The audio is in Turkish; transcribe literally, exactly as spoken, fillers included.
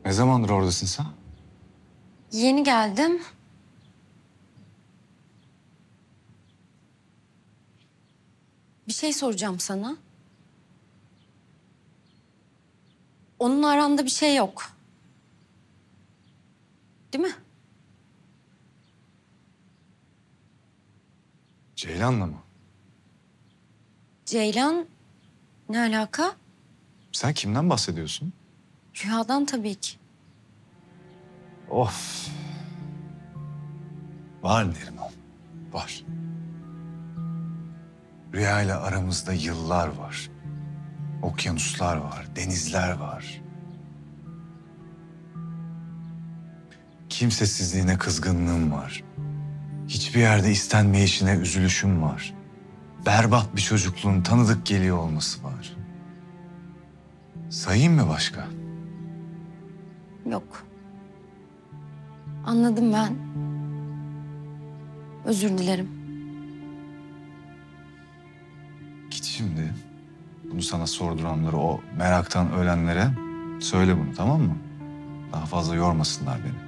Ne zamandır oradasın sen? Yeni geldim. Bir şey soracağım sana. Onunla aranda bir şey yok. Değil mi? Ceylan'la mı? Ceylan ne alaka? Sen kimden bahsediyorsun? Rüyadan tabii ki. Of. Var Neriman, var. Rüya ile aramızda yıllar var. Okyanuslar var, denizler var. Kimsesizliğine kızgınlığım var. Hiçbir yerde istenmeyişine üzülüşüm var. Berbat bir çocukluğun tanıdık geliyor olması var. Sayayım mı başka? Yok. Anladım ben. Özür dilerim. Git şimdi. Bunu sana sorduranları, o meraktan ölenlere söyle bunu, tamam mı? Daha fazla yormasınlar beni.